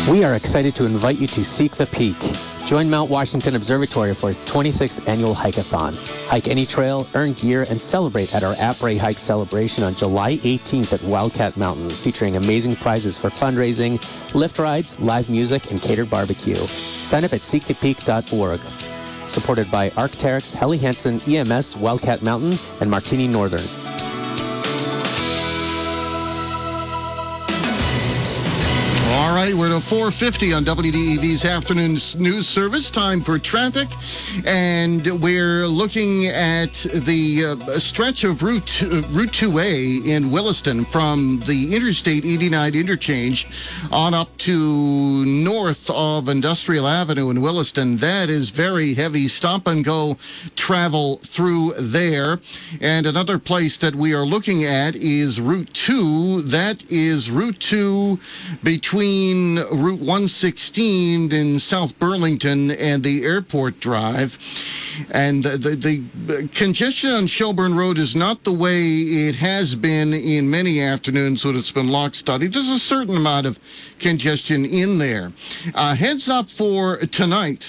We are excited to invite you to Seek the Peak. Join Mount Washington Observatory for its 26th annual hike-a-thon. Hike any trail, earn gear, and celebrate at our Après Hike celebration on July 18th at Wildcat Mountain, featuring amazing prizes for fundraising, lift rides, live music, and catered barbecue. Sign up at seekthepeak.org. Supported by Arc'teryx, Helly Hansen, EMS, Wildcat Mountain, and Martini Northern. All right, we're at 4:50 on WDEV's afternoon news service. Time for traffic, and we're looking at the stretch of Route 2A in Williston from the Interstate 89 interchange on up to north of Industrial Avenue in Williston. That is very heavy stop-and-go travel through there. And another place that we are looking at is Route 2. That is Route 2 between Route 116 in South Burlington and the Airport Drive. And the congestion on Shelburne Road is not the way it has been in many afternoons when it's been lock-studied. There's a certain amount of congestion in there. Heads up for tonight.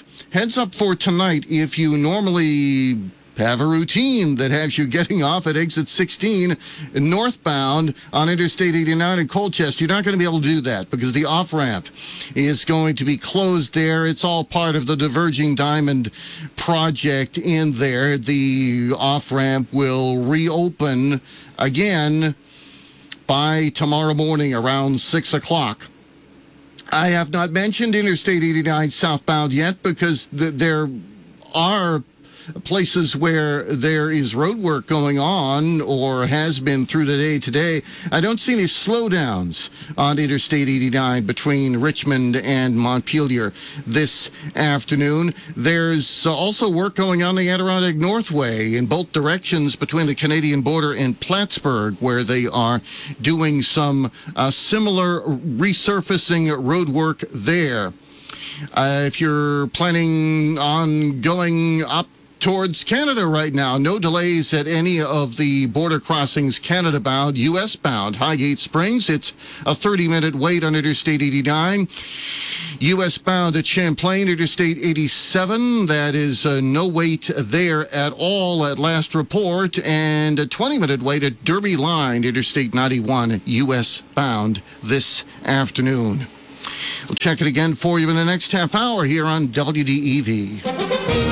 If you normally have a routine that has you getting off at exit 16 northbound on Interstate 89 in Colchester. You're not going to be able to do that because the off-ramp is going to be closed there. It's all part of the Diverging Diamond project in there. The off-ramp will reopen again by tomorrow morning around 6 o'clock. I have not mentioned Interstate 89 southbound yet because there are places where there is road work going on or has been through the day today. I don't see any slowdowns on Interstate 89 between Richmond and Montpelier this afternoon. There's also work going on the Adirondack Northway in both directions between the Canadian border and Plattsburgh, where they are doing some similar resurfacing road work there. If you're planning on going up towards Canada right now, no delays at any of the border crossings Canada-bound, U.S.-bound. Highgate Springs, it's a 30-minute wait on Interstate 89. U.S.-bound at Champlain, Interstate 87, that is no wait there at all at last report. And a 20-minute wait at Derby Line, Interstate 91, U.S.-bound this afternoon. We'll check it again for you in the next half hour here on WDEV.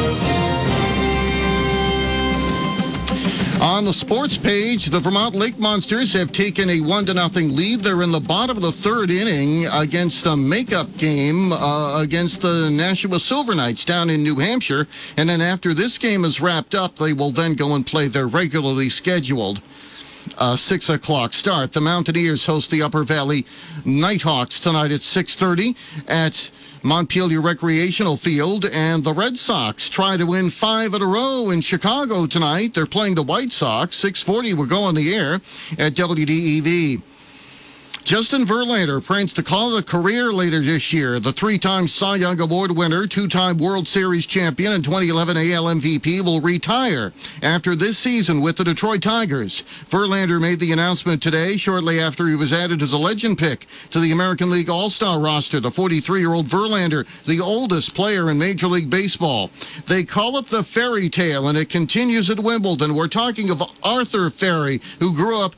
On the sports page, the Vermont Lake Monsters have taken a 1-0 lead. They're in the bottom of the third inning against a makeup game against the Nashua Silver Knights down in New Hampshire. And then after this game is wrapped up, they will then go and play their regularly scheduled 6 o'clock start. The Mountaineers host the Upper Valley Nighthawks tonight at 6:30 at Montpelier Recreational Field, and the Red Sox try to win 5 in a row in Chicago tonight. They're playing the White Sox. 6:40 will go on the air at WDEV. Justin Verlander plans to call it a career later this year. The 3-time Cy Young Award winner, 2-time World Series champion, and 2011 AL MVP will retire after this season with the Detroit Tigers. Verlander made the announcement today, shortly after he was added as a legend pick to the American League All-Star roster. The 43-year-old Verlander, the oldest player in Major League Baseball. They call it the fairy tale, and it continues at Wimbledon. We're talking of Arthur Ferry, who grew up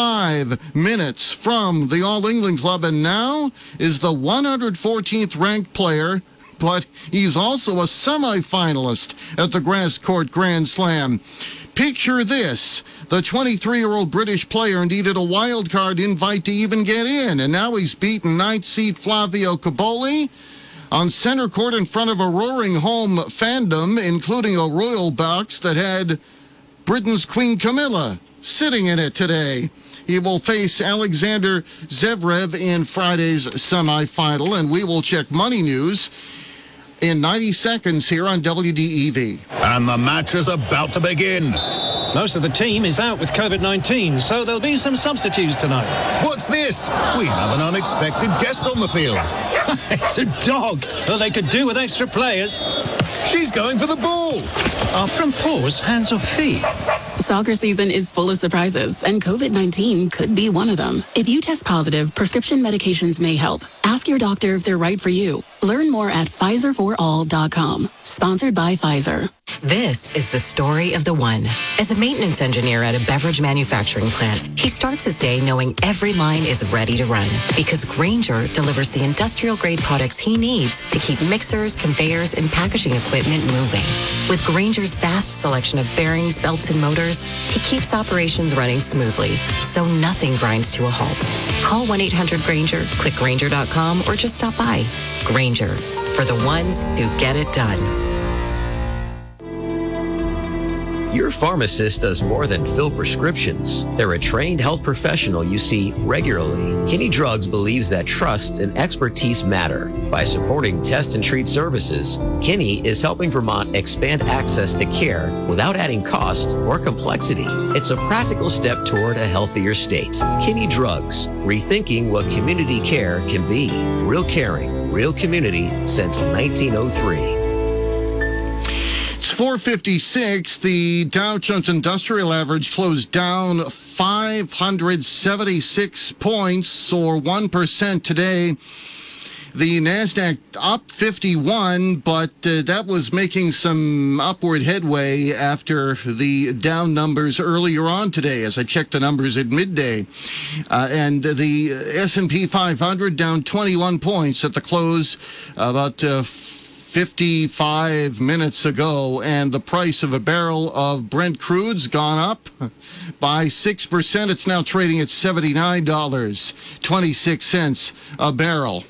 5 minutes from the All-England Club and now is the 114th ranked player, but he's also a semifinalist at the Grass Court Grand Slam. Picture this. The 23-year-old British player needed a wild card invite to even get in, and now he's beaten 9th seed Flavio Cobolli on center court in front of a roaring home fandom, including a royal box that had Britain's Queen Camilla sitting in it today. He will face Alexander Zverev in Friday's semifinal, and we will check money news in 90 seconds here on WDEV. And the match is about to begin. Most of the team is out with COVID-19, so there'll be some substitutes tonight. What's this? We have an unexpected guest on the field. It's a dog. Well, they could do with extra players. She's going for the ball. Are from paws, hands or feet? Soccer season is full of surprises, and COVID-19 could be one of them. If you test positive, prescription medications may help. Ask your doctor if they're right for you. Learn more at PfizerForAll.com. Sponsored by Pfizer. This is the story of the one. As a maintenance engineer at a beverage manufacturing plant, he starts his day knowing every line is ready to run because Grainger delivers the industrial-grade products he needs to keep mixers, conveyors, and packaging equipment moving. With Grainger's vast selection of bearings, belts, and motors, he keeps operations running smoothly, so nothing grinds to a halt. Call 1-800-GRAINGER, click Grainger.com, or just stop by. Grainger, for the ones who get it done. Your pharmacist does more than fill prescriptions. They're a trained health professional you see regularly. Kinney Drugs believes that trust and expertise matter. By supporting test and treat services, Kinney is helping Vermont expand access to care without adding cost or complexity. It's a practical step toward a healthier state. Kinney Drugs, rethinking what community care can be. Real caring, real community since 1903. It's 456. The Dow Jones Industrial Average closed down 576 points, or 1% today. The NASDAQ up 51, but that was making some upward headway after the down numbers earlier on today, as I checked the numbers at midday. And the S&P 500 down 21 points at the close, about 55 minutes ago, and the price of a barrel of Brent crude's gone up by 6%. It's now trading at $79.26 a barrel.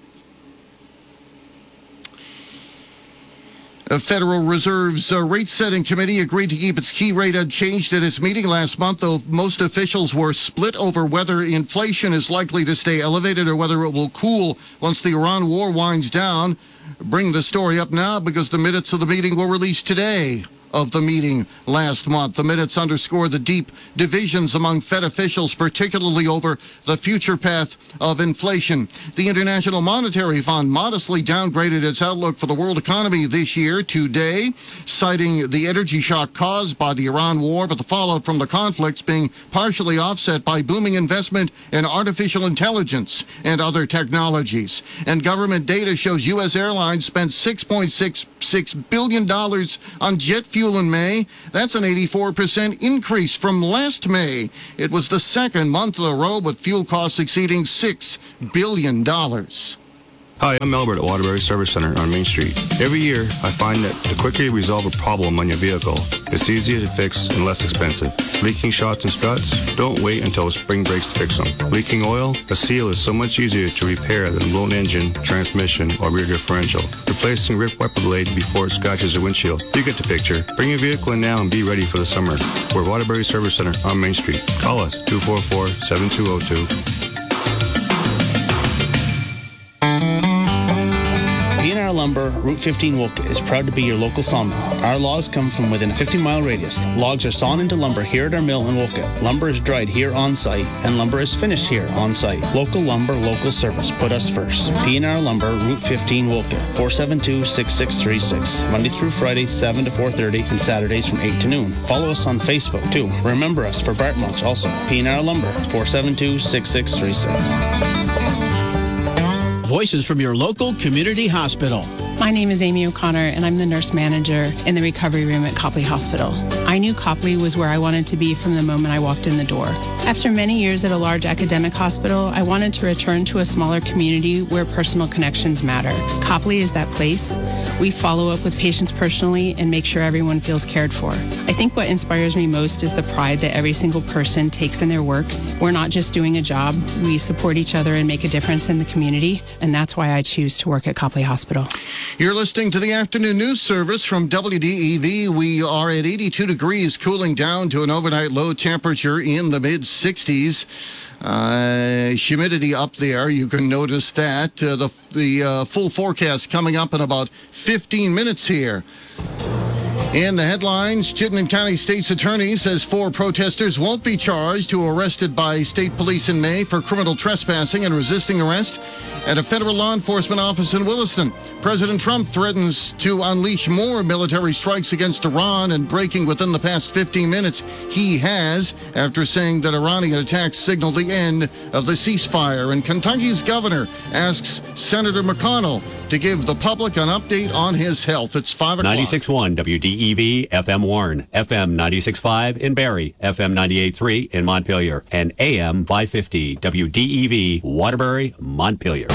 The Federal Reserve's rate-setting committee agreed to keep its key rate unchanged at its meeting last month, though most officials were split over whether inflation is likely to stay elevated or whether it will cool once the Iran war winds down. Bring the story up now because the minutes of the meeting were released today of the meeting last month. The minutes underscore the deep divisions among Fed officials, particularly over the future path of inflation. The International Monetary Fund modestly downgraded its outlook for the world economy this year today, citing the energy shock caused by the Iran war, but the fallout from the conflicts being partially offset by booming investment in artificial intelligence and other technologies. And government data shows U.S. airlines spent $6.66 billion on jet fuel in May. That's an 84% increase from last May. It was the second month in a row with fuel costs exceeding $6 billion. Hi, I'm Albert at Waterbury Service Center on Main Street. Every year, I find that the quicker you resolve a problem on your vehicle, it's easier to fix and less expensive. Leaking shocks and struts? Don't wait until spring breaks to fix them. Leaking oil? A seal is so much easier to repair than a blown engine, transmission, or rear differential. Replacing ripped wiper blade before it scratches your windshield. You get the picture. Bring your vehicle in now and be ready for the summer. We're Waterbury Service Center on Main Street. Call us, 244-7202. P&R Lumber, Route 15 Wolcott is proud to be your local sawmill. Our logs come from within a 50-mile radius. Logs are sawn into lumber here at our mill in Wolcott. Lumber is dried here on site, and lumber is finished here on site. Local lumber, local service. Put us first. P&R Lumber, Route 15 Wolcott, 472-6636. Monday through Friday, 7 to 4:30, and Saturdays from 8 to noon. Follow us on Facebook, too. Remember us for Bart Mulch also. P&R Lumber, 472-6636. Voices from your local community hospital. My name is Amy O'Connor, and I'm the nurse manager in the recovery room at Copley Hospital. I knew Copley was where I wanted to be from the moment I walked in the door. After many years at a large academic hospital, I wanted to return to a smaller community where personal connections matter. Copley is that place. We follow up with patients personally and make sure everyone feels cared for. I think what inspires me most is the pride that every single person takes in their work. We're not just doing a job. We support each other and make a difference in the community, and that's why I choose to work at Copley Hospital. You're listening to the afternoon news service from WDEV. We are at 82 degrees, cooling down to an overnight low temperature in the mid-60s. Humidity up there, you can notice that. The full forecast coming up in about 15 minutes here. In the headlines, Chittenden County State's attorney says 4 protesters won't be charged who were arrested by state police in May for criminal trespassing and resisting arrest at a federal law enforcement office in Williston. President Trump threatens to unleash more military strikes against Iran and breaking within the past 15 minutes. He has, after saying that Iranian attacks signal the end of the ceasefire. And Kentucky's governor asks Senator McConnell to give the public an update on his health. It's 5 o'clock. 96.1 WDEV, FM Warren, FM 96.5 in Barrie, FM 98.3 in Montpelier, and AM 550 WDEV, Waterbury, Montpelier.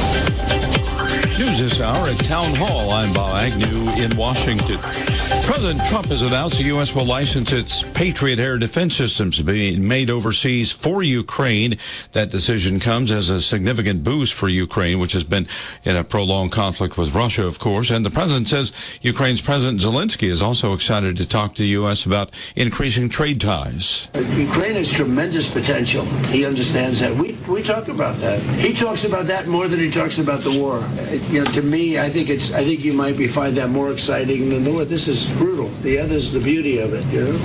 News this hour at Town Hall. I'm Bob Agnew in Washington. President Trump has announced the U.S. will license its Patriot air defense systems being made overseas for Ukraine. That decision comes as a significant boost for Ukraine, which has been in a prolonged conflict with Russia, of course. And the president says Ukraine's President Zelensky is also excited to talk to the U.S. about increasing trade ties. Ukraine has tremendous potential. He understands that. We talk about that. He talks about that more than he talks about the war. To me, I think you might find that more exciting than the war. This is brutal. The other's the beauty of it.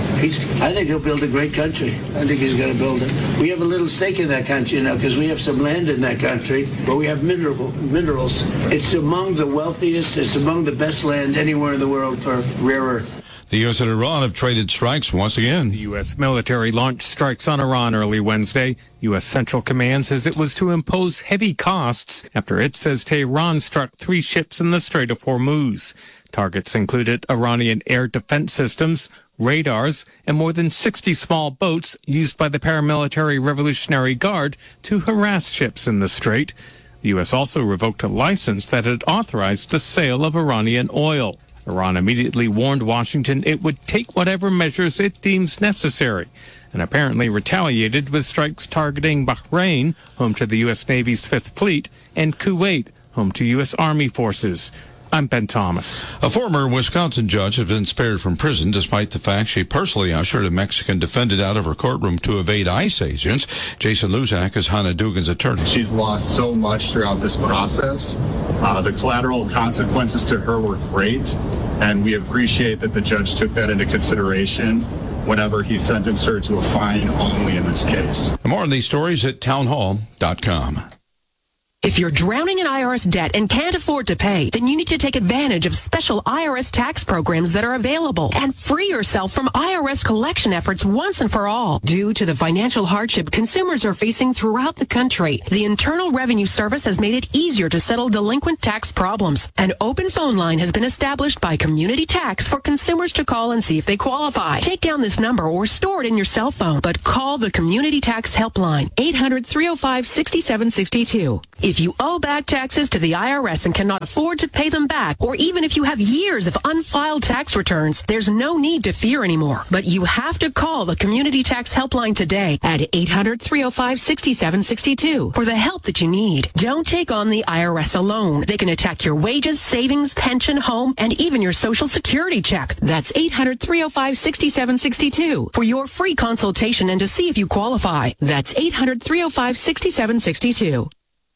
I think he'll build a great country. I think he's going to build it. We have a little stake in that country now because we have some land in that country, but we have minerals. It's among the wealthiest. It's among the best land anywhere in the world for rare earth. The U.S. and Iran have traded strikes once again. The U.S. military launched strikes on Iran early Wednesday. U.S. Central Command says it was to impose heavy costs after it says Tehran struck 3 ships in the Strait of Hormuz. Targets included Iranian air defense systems, radars, and more than 60 small boats used by the paramilitary Revolutionary Guard to harass ships in the strait. The U.S. also revoked a license that had authorized the sale of Iranian oil. Iran immediately warned Washington it would take whatever measures it deems necessary, and apparently retaliated with strikes targeting Bahrain, home to the U.S. Navy's 5th Fleet, and Kuwait, home to U.S. Army forces. I'm Ben Thomas. A former Wisconsin judge has been spared from prison despite the fact she personally ushered a Mexican defendant out of her courtroom to evade ICE agents. Jason Luzak is Hannah Dugan's attorney. She's lost so much throughout this process. The collateral consequences to her were great, and we appreciate that the judge took that into consideration whenever he sentenced her to a fine only in this case. More on these stories at townhall.com. If you're drowning in IRS debt and can't afford to pay, then you need to take advantage of special IRS tax programs that are available and free yourself from IRS collection efforts once and for all. Due to the financial hardship consumers are facing throughout the country, the Internal Revenue Service has made it easier to settle delinquent tax problems. An open phone line has been established by Community Tax for consumers to call and see if they qualify. Take down this number or store it in your cell phone, but call the Community Tax Helpline, 800-305-6762. If you owe back taxes to the IRS and cannot afford to pay them back, or even if you have years of unfiled tax returns, there's no need to fear anymore. But you have to call the Community Tax Helpline today at 800-305-6762 for the help that you need. Don't take on the IRS alone. They can attack your wages, savings, pension, home, and even your Social Security check. That's 800-305-6762 for your free consultation and to see if you qualify. That's 800-305-6762.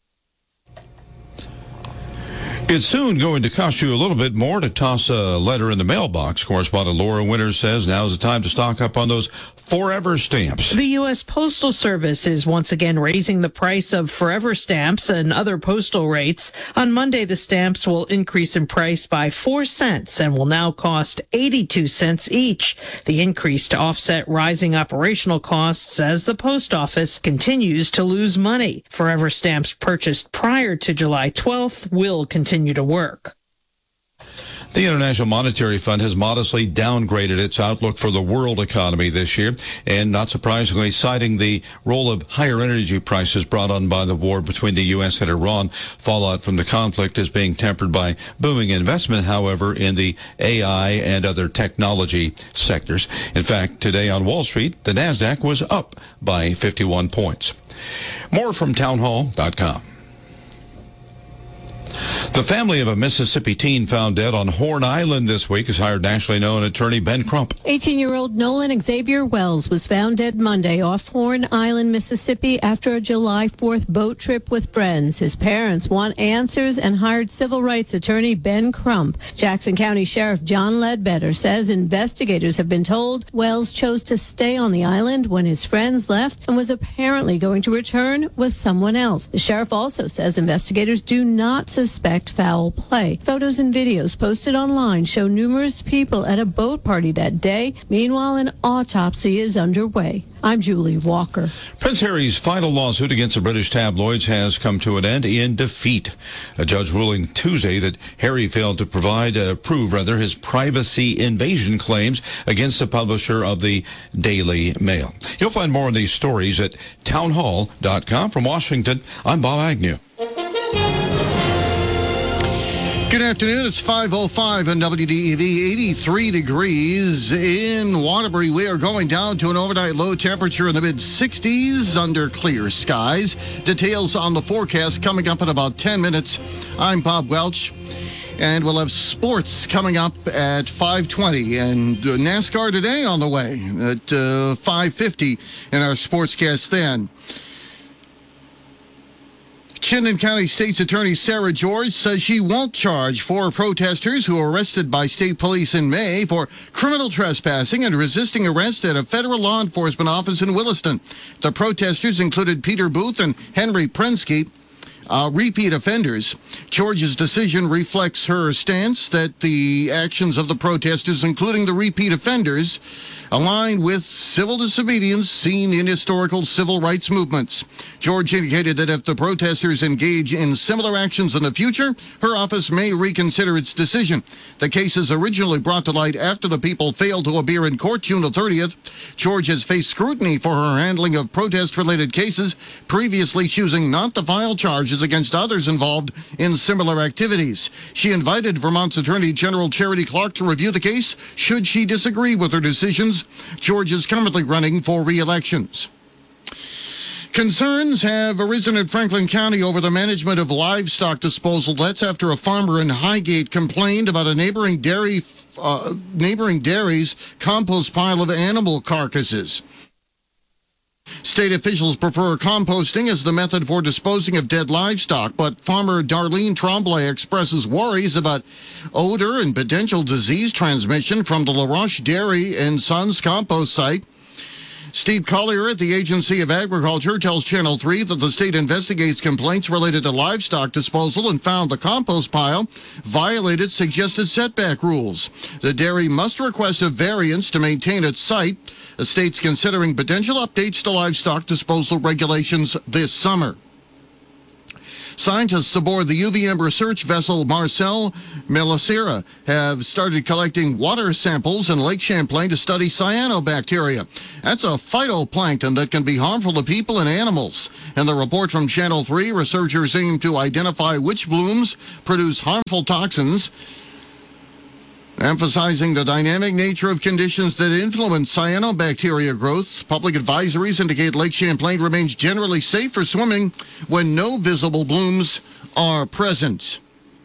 It's soon going to cost you a little bit more to toss a letter in the mailbox. Correspondent Laura Winters says now's the time to stock up on those Forever stamps. The U.S. Postal Service is once again raising the price of Forever stamps and other postal rates. On Monday, the stamps will increase in price by 4 cents and will now cost 82 cents each. The increase to offset rising operational costs as the post office continues to lose money. Forever stamps purchased prior to July 12th will continue to work. The International Monetary Fund has modestly downgraded its outlook for the world economy this year, and not surprisingly, citing the role of higher energy prices brought on by the war between the U.S. and Iran. Fallout from the conflict is being tempered by booming investment, however, in the AI and other technology sectors. In fact, today on Wall Street, the NASDAQ was up by 51 points. More from townhall.com. The family of a Mississippi teen found dead on Horn Island this week has hired nationally known attorney Ben Crump. 18-year-old Nolan Xavier Wells was found dead Monday off Horn Island, Mississippi after a July 4th boat trip with friends. His parents want answers and hired civil rights attorney Ben Crump. Jackson County Sheriff John Ledbetter says investigators have been told Wells chose to stay on the island when his friends left and was apparently going to return with someone else. The sheriff also says investigators do not suspect foul play. Photos and videos posted online show numerous people at a boat party that day. Meanwhile, an autopsy is underway. I'm Julie Walker. Prince Harry's final lawsuit against the British tabloids has come to an end in defeat. A judge ruling Tuesday that Harry failed to prove his privacy invasion claims against the publisher of the Daily Mail. You'll find more on these stories at townhall.com. From Washington, I'm Bob Agnew. Good afternoon. It's 5:05 on WDEV. 83 degrees in Waterbury. We are going down to an overnight low temperature in the mid-60s under clear skies. Details on the forecast coming up in about 10 minutes. I'm Bob Welch. And we'll have sports coming up at 5:20 and NASCAR today on the way at 5:50 in our sportscast then. Chittenden County State's Attorney Sarah George says she won't charge 4 protesters who were arrested by state police in May for criminal trespassing and resisting arrest at a federal law enforcement office in Williston. The protesters included Peter Booth and Henry Prensky, repeat offenders. George's decision reflects her stance that the actions of the protesters, including the repeat offenders, align with civil disobedience seen in historical civil rights movements. George indicated that if the protesters engage in similar actions in the future, her office may reconsider its decision. The case is originally brought to light after the people failed to appear in court June the 30th. George has faced scrutiny for her handling of protest-related cases, previously choosing not to file charges against others involved in similar activities. She invited Vermont's Attorney General Charity Clark to review the case should she disagree with her decisions. George is currently running for re-elections. Concerns have arisen in Franklin County over the management of livestock disposal. That's after a farmer in Highgate complained about a neighboring dairy's compost pile of animal carcasses. State officials prefer composting as the method for disposing of dead livestock, but farmer Darlene Tremblay expresses worries about odor and potential disease transmission from the LaRoche Dairy and Sons compost site. Steve Collier at the Agency of Agriculture tells Channel 3 that the state investigates complaints related to livestock disposal and found the compost pile violated suggested setback rules. The dairy must request a variance to maintain its site. The state's considering potential updates to livestock disposal regulations this summer. Scientists aboard the UVM research vessel Marcel Melisera have started collecting water samples in Lake Champlain to study cyanobacteria. That's a phytoplankton that can be harmful to people and animals. In the report from Channel 3, researchers aim to identify which blooms produce harmful toxins, emphasizing the dynamic nature of conditions that influence cyanobacteria growth. Public advisories indicate Lake Champlain remains generally safe for swimming when no visible blooms are present.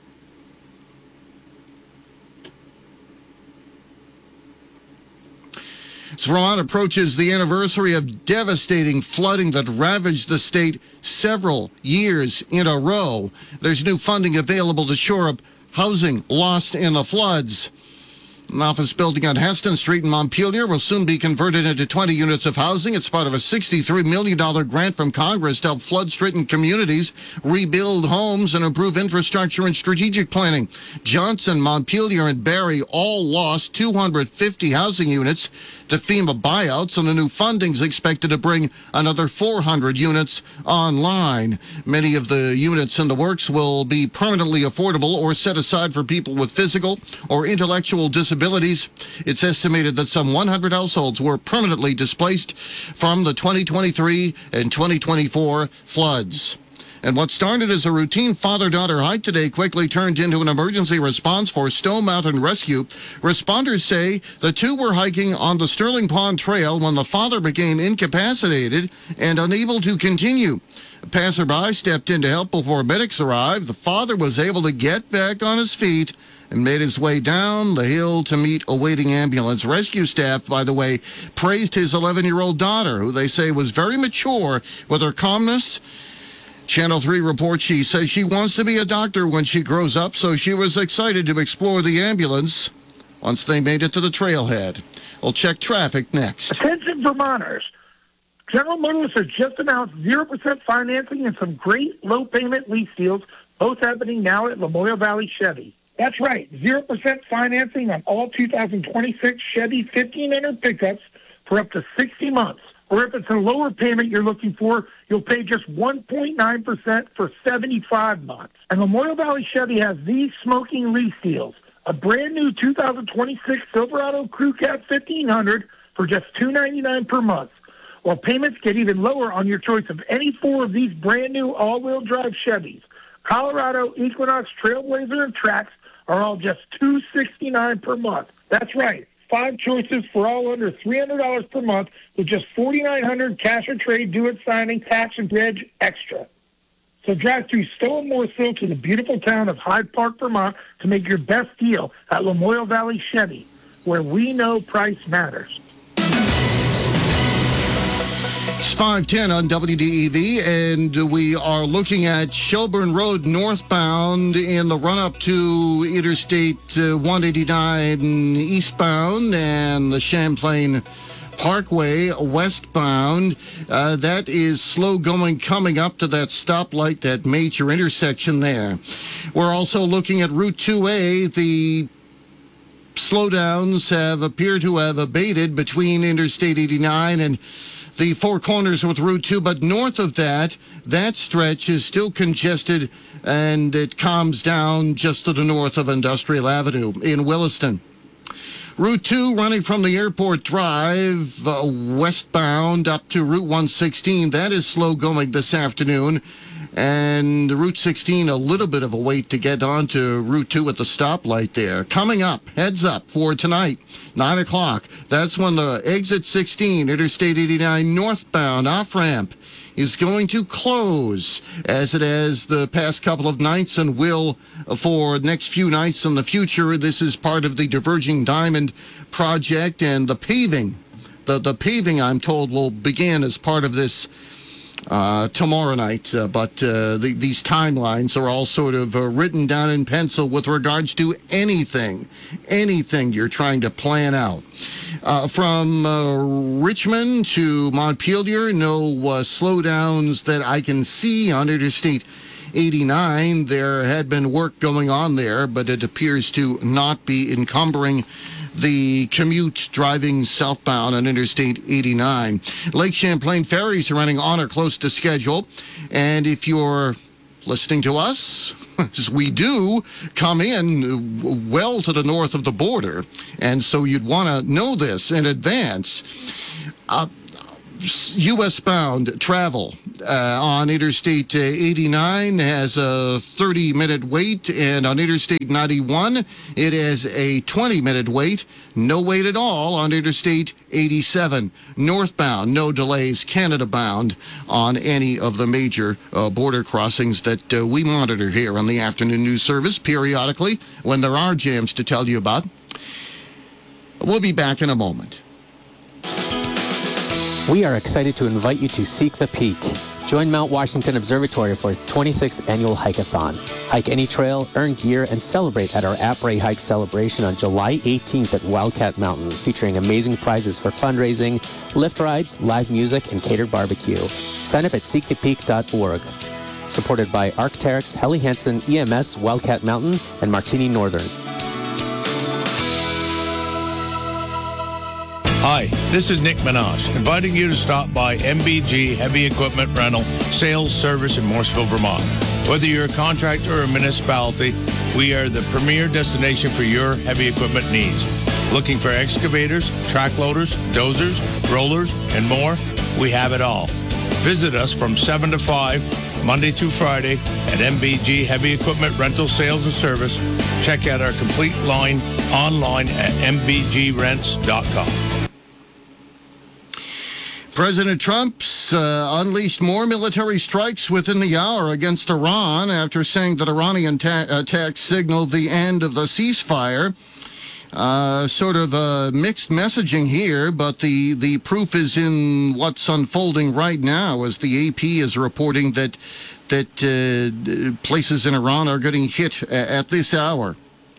As Vermont approaches the anniversary of devastating flooding that ravaged the state several years in a row, there's new funding available to shore up housing lost in the floods. An office building on Heston Street in Montpelier will soon be converted into 20 units of housing. It's part of a $63 million grant from Congress to help flood-stricken communities rebuild homes and improve infrastructure and strategic planning. Johnson, Montpelier, and Barry all lost 250 housing units to FEMA buyouts, and the new funding is expected to bring another 400 units online. Many of the units in the works will be permanently affordable or set aside for people with physical or intellectual disabilities. It's estimated that some 100 households were permanently displaced from the 2023 and 2024 floods. And what started as a routine father-daughter hike today quickly turned into an emergency response for Stone Mountain Rescue. Responders say the two were hiking on the Sterling Pond Trail when the father became incapacitated and unable to continue. A passerby stepped in to help before medics arrived. The father was able to get back on his feet and made his way down the hill to meet a waiting ambulance. Rescue staff, by the way, praised his 11-year-old daughter, who they say was very mature with her calmness. Channel 3 reports she says she wants to be a doctor when she grows up, so she was excited to explore the ambulance once they made it to the trailhead. We'll check traffic next. Attention Vermonters. General Motors has just announced 0% financing and some great low-payment lease deals, both happening now at Lamoille Valley Chevy. That's right, 0% financing on all 2026 Chevy 1500 pickups for up to 60 months. Or if it's a lower payment you're looking for, you'll pay just 1.9% for 75 months. And Lamoille Valley Chevy has these smoking lease deals. A brand new 2026 Silverado Crew Cab 1500 for just $299 per month. While payments get even lower on your choice of any four of these brand new all-wheel drive Chevys. Colorado, Equinox, Trailblazer, and Trax are all just $269 per month. That's right. 5 choices for all under $300 per month with just $4,900 cash or trade due at signing, tax and reg extra. So drive through Stowe and Morrisville to the beautiful town of Hyde Park, Vermont to make your best deal at Lamoille Valley Chevy, where we know price matters. It's 5:10 on WDEV, and we are looking at Shelburne Road northbound in the run-up to Interstate 189 eastbound and the Champlain Parkway westbound. That is slow going coming up to that stoplight, that major intersection there. We're also looking at Route 2A. The slowdowns appear to have abated between Interstate 89 and the Four Corners with Route 2, but north of that, that stretch is still congested, and it calms down just to the north of Industrial Avenue in Williston. Route 2 running from the Airport Drive westbound up to Route 116. That is slow going this afternoon. And Route 16, a little bit of a wait to get onto Route 2 at the stoplight there. Coming up, heads up for tonight, 9 o'clock. That's when the exit 16, Interstate 89 northbound off-ramp is going to close, as it has the past couple of nights and will for next few nights in the future. This is part of the Diverging Diamond project, and the paving, the paving, I'm told, will begin as part of this tomorrow night, but these timelines are all sort of written down in pencil with regards to anything you're trying to plan out. From Richmond to Montpelier, no slowdowns that I can see on Interstate 89. There had been work going on there, but it appears to not be encumbering the commute driving southbound on Interstate 89. Lake Champlain ferries are running on or close to schedule. And if you're listening to us, as we do, come in well to the north of the border, and so you'd want to know this in advance. U.S.-bound travel on Interstate 89 has a 30-minute wait, and on Interstate 91, it has a 20-minute wait. No wait at all on Interstate 87. Northbound, no delays. Canada-bound on any of the major border crossings that we monitor here on the afternoon news service periodically when there are jams to tell you about. We'll be back in a moment. We are excited to invite you to Seek the Peak. Join Mount Washington Observatory for its 26th annual hike-a-thon. Hike any trail, earn gear, and celebrate at our Après Hike celebration on July 18th at Wildcat Mountain, featuring amazing prizes for fundraising, lift rides, live music, and catered barbecue. Sign up at seekthepeak.org. Supported by Arc'teryx, Helly Hansen, EMS, Wildcat Mountain, and Martini Northern. Hi, this is Nick Minaj, inviting you to stop by MBG Heavy Equipment Rental Sales Service in Morrisville, Vermont. Whether you're a contractor or a municipality, we are the premier destination for your heavy equipment needs. Looking for excavators, track loaders, dozers, rollers, and more? We have it all. Visit us from 7 to 5 Monday through Friday at MBG Heavy Equipment Rental Sales and Service. Check out our complete line online at mbgrents.com. President Trump's unleashed more military strikes within the hour against Iran after saying that Iranian attacks signaled the end of the ceasefire. Sort of mixed messaging here, but the proof is in what's unfolding right now, as the AP is reporting that places in Iran are getting hit at this hour.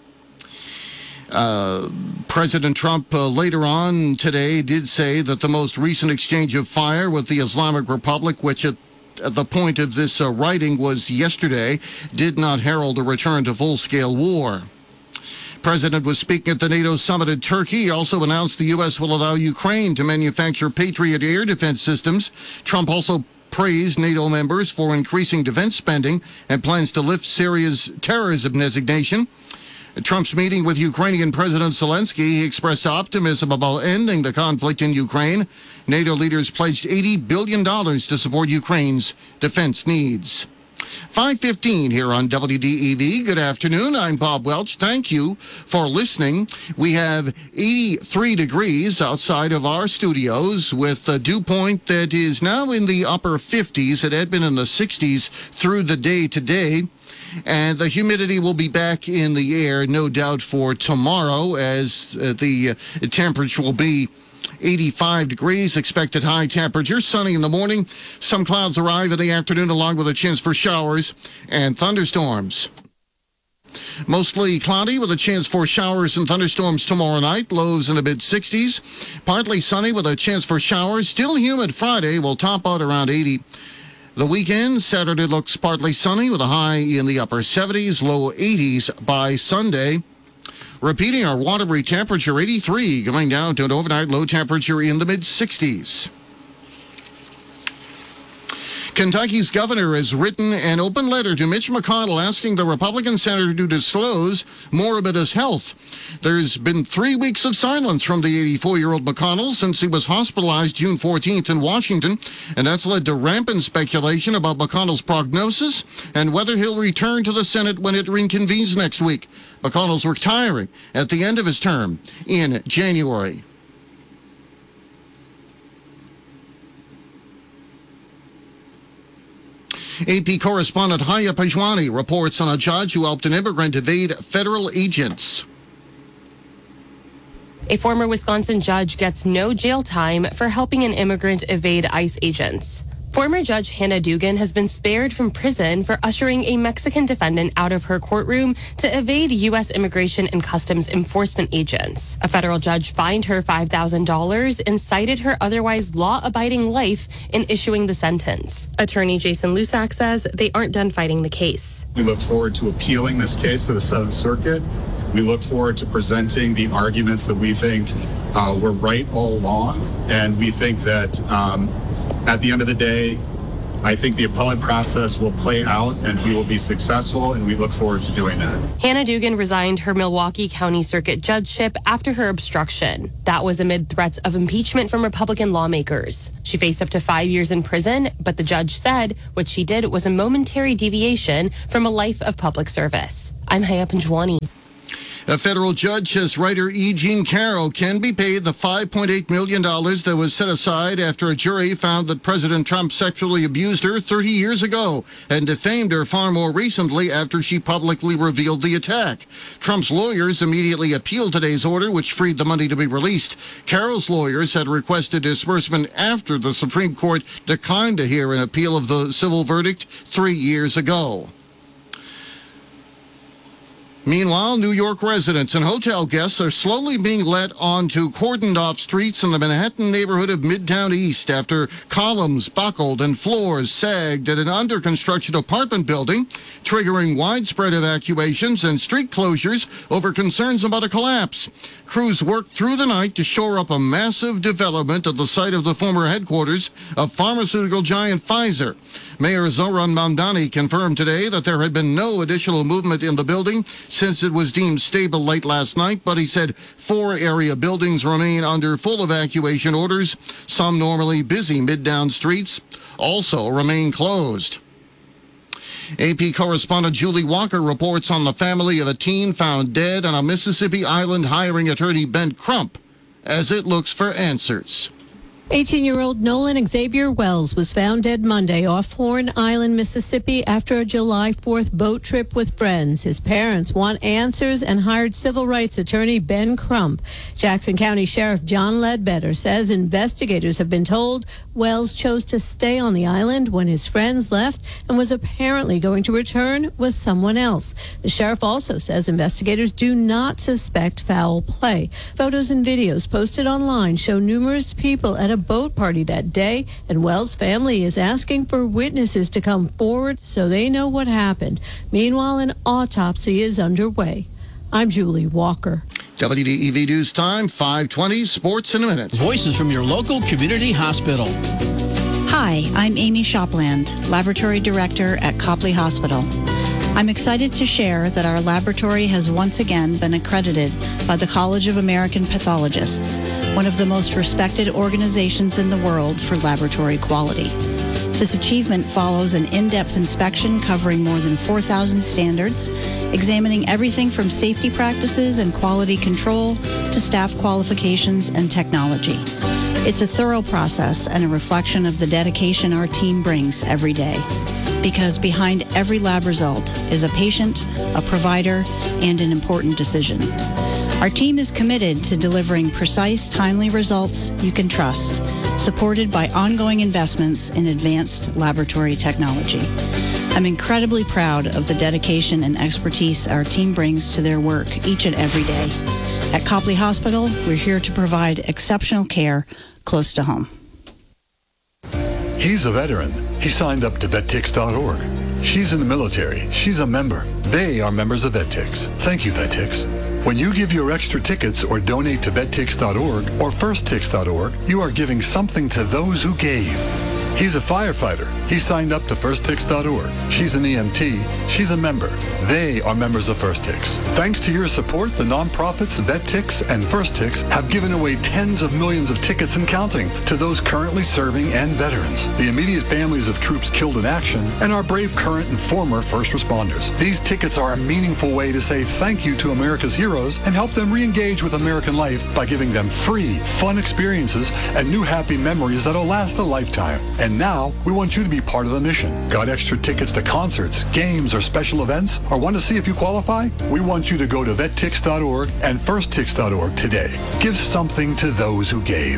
President Trump later on today did say that the most recent exchange of fire with the Islamic Republic, which at the point of this writing was yesterday, did not herald a return to full-scale war. President was speaking at the NATO summit in Turkey. He also announced the U.S. will allow Ukraine to manufacture Patriot air defense systems. Trump also praised NATO members for increasing defense spending and plans to lift Syria's terrorism designation. At Trump's meeting with Ukrainian President Zelensky, he expressed optimism about ending the conflict in Ukraine. NATO leaders pledged $80 billion to support Ukraine's defense needs. 5:15 here on WDEV. Good afternoon. I'm Bob Welch. Thank you for listening. We have 83 degrees outside of our studios with a dew point that is now in the upper 50s. It had been in the 60s through the day today. And the humidity will be back in the air, no doubt, for tomorrow, as the temperature will be 85 degrees, expected high temperature, sunny in the morning. Some clouds arrive in the afternoon, along with a chance for showers and thunderstorms. Mostly cloudy with a chance for showers and thunderstorms tomorrow night. Lows in the mid-60s. Partly sunny with a chance for showers. Still humid Friday. Will top out around 80. The weekend, Saturday looks partly sunny with a high in the upper 70s, low 80s by Sunday. Repeating our Waterbury temperature, 83, going down to an overnight low temperature in the mid-60s. Kentucky's governor has written an open letter to Mitch McConnell asking the Republican senator to disclose more about his health. There's been 3 weeks of silence from the 84-year-old McConnell since he was hospitalized June 14th in Washington, and that's led to rampant speculation about McConnell's prognosis and whether he'll return to the Senate when it reconvenes next week. McConnell's retiring at the end of his term in January. AP correspondent Haya Pajwani reports on a judge who helped an immigrant evade federal agents. A former Wisconsin judge gets no jail time for helping an immigrant evade ICE agents. Former Judge Hannah Dugan has been spared from prison for ushering a Mexican defendant out of her courtroom to evade U.S. Immigration and Customs Enforcement agents. A federal judge fined her $5,000 and cited her otherwise law-abiding life in issuing the sentence. Attorney Jason Lusak says they aren't done fighting the case. We look forward to appealing this case to the Seventh Circuit. We look forward to presenting the arguments that we think were right all along, and we think that at the end of the day, I think the appellate process will play out and we will be successful, and we look forward to doing that. Hannah Dugan resigned her Milwaukee County Circuit judgeship after her obstruction. That was amid threats of impeachment from Republican lawmakers. She faced up to 5 years in prison, but the judge said what she did was a momentary deviation from a life of public service. I'm Haya Panjwani. A federal judge says writer E. Jean Carroll can be paid the $5.8 million that was set aside after a jury found that President Trump sexually abused her 30 years ago and defamed her far more recently after she publicly revealed the attack. Trump's lawyers immediately appealed today's order, which freed the money to be released. Carroll's lawyers had requested disbursement after the Supreme Court declined to hear an appeal of the civil verdict 3 years ago. Meanwhile, New York residents and hotel guests are slowly being let onto cordoned-off streets in the Manhattan neighborhood of Midtown East after columns buckled and floors sagged at an under-construction apartment building, triggering widespread evacuations and street closures over concerns about a collapse. Crews worked through the night to shore up a massive development at the site of the former headquarters of pharmaceutical giant Pfizer. Mayor Zoran Mamdani confirmed today that there had been no additional movement in the building since it was deemed stable late last night, but he said 4 area buildings remain under full evacuation orders. Some normally busy Midtown streets also remain closed. AP correspondent Julie Walker reports on the family of a teen found dead on a Mississippi island, hiring attorney Ben Crump as it looks for answers. 18-year-old Nolan Xavier Wells was found dead Monday off Horn Island, Mississippi after a July 4th boat trip with friends. His parents want answers and hired civil rights attorney Ben Crump. Jackson County Sheriff John Ledbetter says investigators have been told Wells chose to stay on the island when his friends left and was apparently going to return with someone else. The sheriff also says investigators do not suspect foul play. Photos and videos posted online show numerous people at a boat party that day, and Wells' family is asking for witnesses to come forward so they know what happened. Meanwhile, an autopsy is underway. I'm Julie Walker. WDEV News Time, 5:20, Sports in a Minute. Voices from your local community hospital. Hi, I'm Amy Shopland, Laboratory Director at Copley Hospital. I'm excited to share that our laboratory has once again been accredited by the College of American Pathologists, one of the most respected organizations in the world for laboratory quality. This achievement follows an in-depth inspection covering more than 4,000 standards, examining everything from safety practices and quality control to staff qualifications and technology. It's a thorough process and a reflection of the dedication our team brings every day. Because behind every lab result is a patient, a provider, and an important decision. Our team is committed to delivering precise, timely results you can trust, supported by ongoing investments in advanced laboratory technology. I'm incredibly proud of the dedication and expertise our team brings to their work each and every day. At Copley Hospital, we're here to provide exceptional care close to home. He's a veteran. He signed up to VetTix.org. She's in the military. She's a member. They are members of VetTix. Thank you, VetTix. When you give your extra tickets or donate to VetTix.org or FirstTix.org, you are giving something to those who gave. He's a firefighter. He signed up to FirstTix.org. She's an EMT. She's a member. They are members of FirstTix. Thanks to your support, the nonprofits VetTix and FirstTix have given away tens of millions of tickets and counting to those currently serving and veterans, the immediate families of troops killed in action, and our brave current and former first responders. These tickets are a meaningful way to say thank you to America's heroes and help them re-engage with American life by giving them free, fun experiences and new happy memories that'll last a lifetime. And now, we want you to be part of the mission. Got extra tickets to concerts, games, or special events? Or want to see if you qualify? We want you to go to VetTix.org and FirstTix.org today. Give something to those who gave.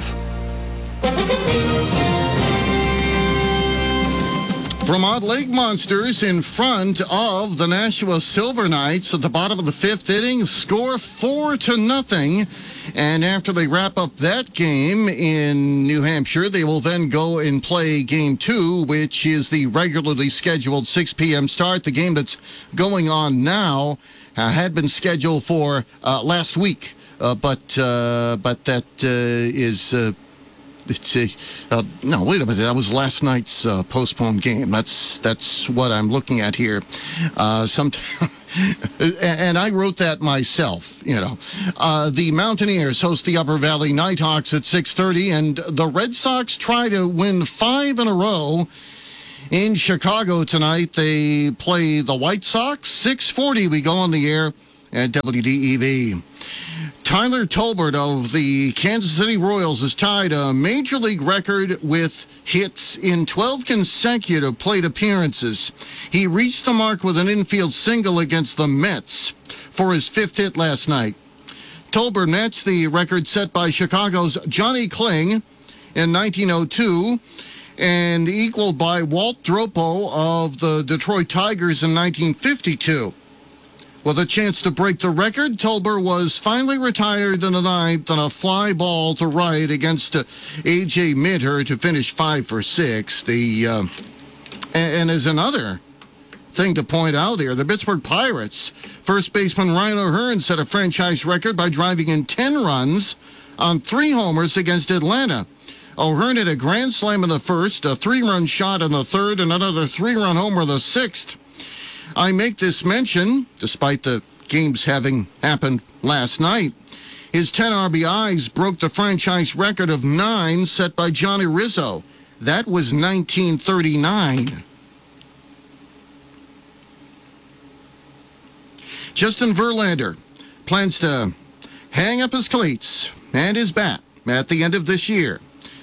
Vermont Lake Monsters in front of the Nashua Silver Knights at the bottom of the fifth inning, score 4-0. And after they wrap up that game in New Hampshire, they will then go and play Game 2, which is the regularly scheduled 6 p.m. start. The game that's going on now had been scheduled for last week, but that is... no, wait a minute. That was last night's postponed game. That's what I'm looking at here. And I wrote that myself, you know. The Mountaineers host the Upper Valley Nighthawks at 6:30, and the Red Sox try to win 5 in a row. In Chicago tonight, they play the White Sox. 6:40, we go on the air at WDEV. Tyler Tolbert of the Kansas City Royals has tied a Major League record with hits in 12 consecutive plate appearances. He reached the mark with an infield single against the Mets for his 5th hit last night. Tolbert matched the record set by Chicago's Johnny Kling in 1902 and equaled by Walt Dropo of the Detroit Tigers in 1952. With a chance to break the record, Tolbert was finally retired in the ninth on a fly ball to right against A.J. Minter to finish 5 for 6. And there's another thing to point out here. The Pittsburgh Pirates, first baseman Ryan O'Hearn set a franchise record by driving in 10 runs on 3 homers against Atlanta. O'Hearn hit a grand slam in the first, a 3-run shot in the third, and another 3-run homer in the sixth. I make this mention, despite the games having happened last night. His 10 RBIs broke the franchise record of 9 set by Johnny Rizzo. That was 1939. Justin Verlander plans to hang up his cleats and his bat at the end of this year.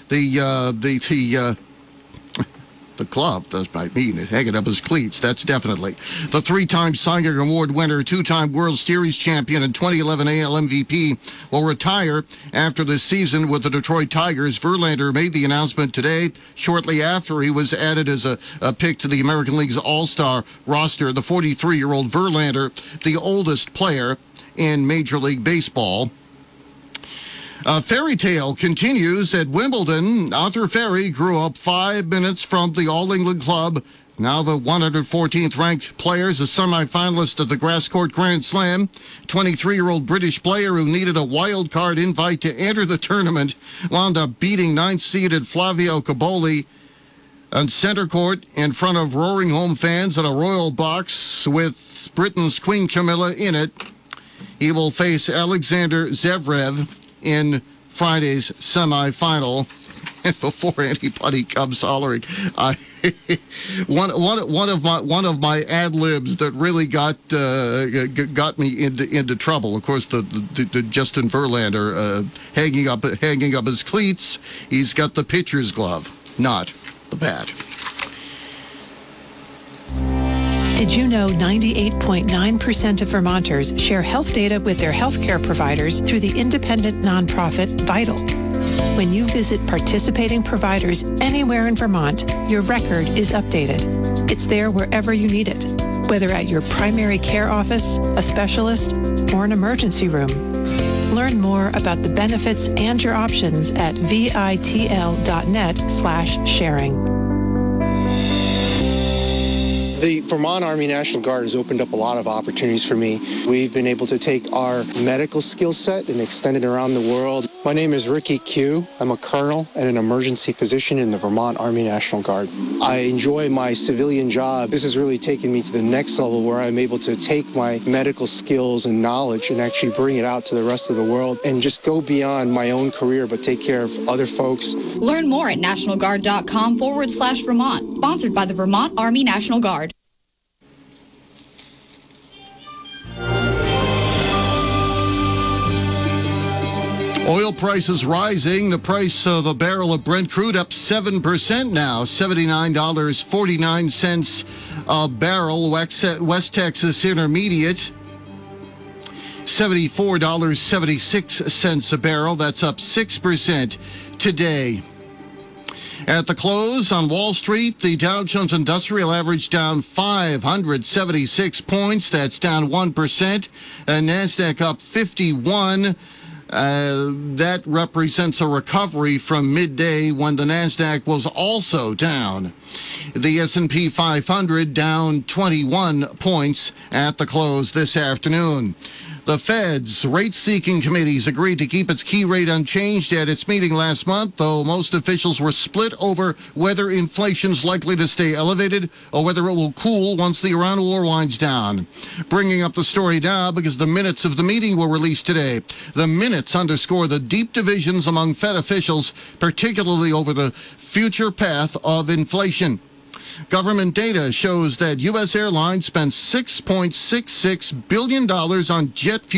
The glove does might mean hanging up his cleats. That's definitely. The 3-time Cy Young Award winner, 2-time World Series champion, and 2011 AL MVP will retire after this season with the Detroit Tigers. Verlander made the announcement today, shortly after he was added as a pick to the American League's All-Star roster. The 43-year-old Verlander, the oldest player in Major League Baseball. Fairy tale continues at Wimbledon. Arthur Ferry grew up 5 minutes from the All-England Club. Now the 114th ranked player is a semifinalist at the Grass Court Grand Slam. 23-year-old British player who needed a wild card invite to enter the tournament wound up beating 9th-seeded Flavio Caboli on center court in front of roaring home fans at a royal box with Britain's Queen Camilla in it. He will face Alexander Zverev in Friday's semifinal. And before anybody comes hollering, one of my ad libs that really got me into trouble. Of course, the Justin Verlander hanging up his cleats. He's got the pitcher's glove, not the bat. Did you know 98.9% of Vermonters share health data with their healthcare providers through the independent nonprofit Vital? When you visit participating providers anywhere in Vermont, your record is updated. It's there wherever you need it, whether at your primary care office, a specialist, or an emergency room. Learn more about the benefits and your options at vitl.net/sharing. The Vermont Army National Guard has opened up a lot of opportunities for me. We've been able to take our medical skill set and extend it around the world. My name is Ricky Q. I'm a colonel and an emergency physician in the Vermont Army National Guard. I enjoy my civilian job. This has really taken me to the next level where I'm able to take my medical skills and knowledge and actually bring it out to the rest of the world and just go beyond my own career but take care of other folks. Learn more at nationalguard.com/Vermont. Sponsored by the Vermont Army National Guard. Oil prices rising. The price of a barrel of Brent crude up 7% now, $79.49 a barrel. West Texas Intermediate, $74.76 a barrel. That's up 6% today. At the close on Wall Street, the Dow Jones Industrial Average down 576 points. That's down 1%. And NASDAQ up 51. That represents a recovery from midday when the NASDAQ was also down. The S&P 500 down 21 points at the close this afternoon. The Fed's rate-seeking committees agreed to keep its key rate unchanged at its meeting last month, though most officials were split over whether inflation's likely to stay elevated or whether it will cool once the Iran war winds down. Bringing up the story now because the minutes of the meeting were released today. The minutes underscore the deep divisions among Fed officials, particularly over the future path of inflation. Government data shows that U.S. airlines spent $6.66 billion on jet fuel